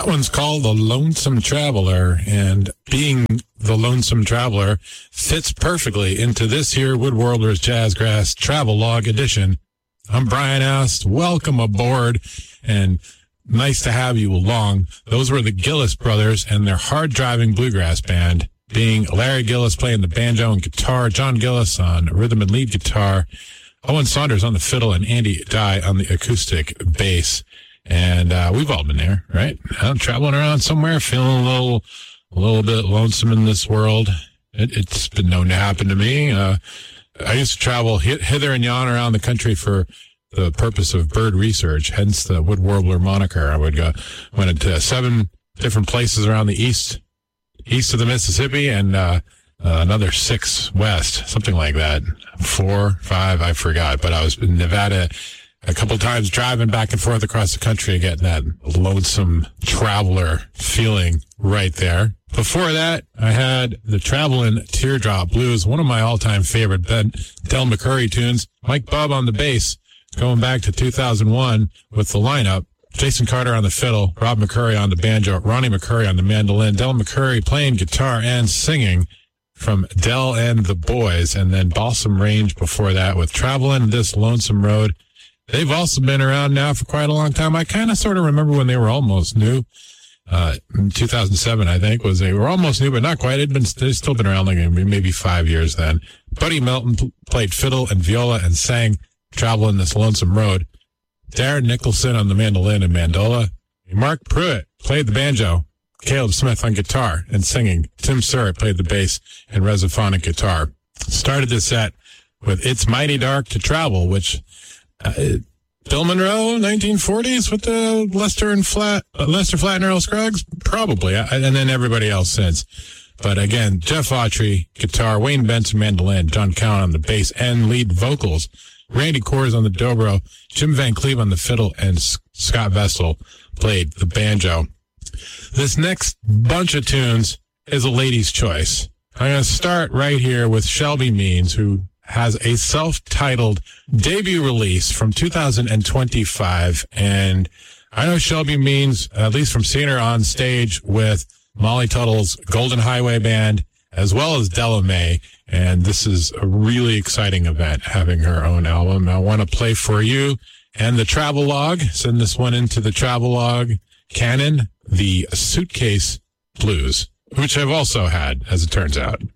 That one's called The Lonesome Traveler, and being the Lonesome Traveler fits perfectly into this here Wood Warblers Jazzgrass Travel Log Edition. I'm Brian Ast. Welcome aboard, and nice to have you along. Those were the Gillis brothers and their hard-driving bluegrass band, being Larry Gillis playing the banjo and guitar, John Gillis on rhythm and lead guitar, Owen Saunders on the fiddle, and Andy Dye on the acoustic bass. And we've all been there, right? I'm traveling around somewhere, feeling a little bit lonesome in this world. It's been known to happen to me. I used to travel hither and yon around the country for the purpose of bird research, hence the Wood Warbler moniker. I went to 7 different places around the east of the Mississippi, and another 6 west, something like that. 4, 5, I forgot. But I was in Nevada a couple times, driving back and forth across the country, getting that lonesome traveler feeling right there. Before that, I had the Travelin' Teardrop Blues, one of my all-time favorite Del McCoury tunes. Mike Bubb on the bass, going back to 2001 with the lineup. Jason Carter on the fiddle, Rob McCoury on the banjo, Ronnie McCoury on the mandolin, Del McCoury playing guitar and singing from Del and the Boys, and then Balsam Range before that with Travelin' This Lonesome Road. They've also been around now for quite a long time. I kind of sort of remember when they were almost new. In 2007, I think, they were almost new, but not quite. They'd still been around like maybe 5 years then. Buddy Melton played fiddle and viola and sang Travelin' This Lonesome Road. Darren Nicholson on the mandolin and mandola. Mark Pruitt played the banjo. Caleb Smith on guitar and singing. Tim Surratt played the bass and resophonic guitar. Started this set with It's Mighty Dark to Travel, which Bill Monroe, 1940s with the Lester Flatt and Earl Scruggs? Probably. And then everybody else since. But again, Jeff Autry, guitar, Wayne Benson, mandolin, John Cowan on the bass and lead vocals, Randy Coors on the dobro, Jim Van Cleve on the fiddle, and Scott Vessel played the banjo. This next bunch of tunes is a lady's choice. I'm going to start right here with Shelby Means, who has a self-titled debut release from 2025. And I know Shelby Means, at least from seeing her on stage with Molly Tuttle's Golden Highway Band, as well as Della Mae. And this is a really exciting event, having her own album. I want to play for you and the Travel Log. Send this one into the Travel Log canon, the Suitcase Blues, which I've also had, as it turns out.